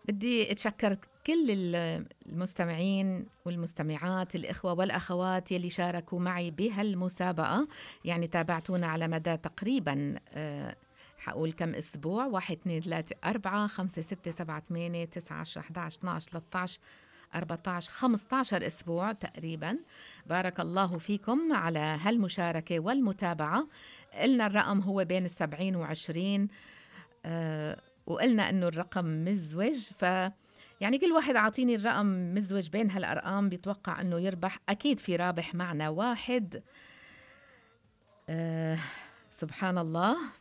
بدي أتشكر كل المستمعين والمستمعات، الإخوة والأخوات يلي شاركوا معي بهالمسابقة. يعني تابعتونا على مدى تقريبا حقول كم أسبوع، 1 2 3 4 5 6 7 8 9 10 11 12 13 14 15 أسبوع تقريبا. بارك الله فيكم على هالمشاركة والمتابعة. قلنا الرقم هو بين 70 و20، وقلنا إنه الرقم مزوج، يعني كل واحد عاطيني الرقم مزوج بين هالأرقام بيتوقع إنه يربح. أكيد في رابح معنا واحد. سبحان الله.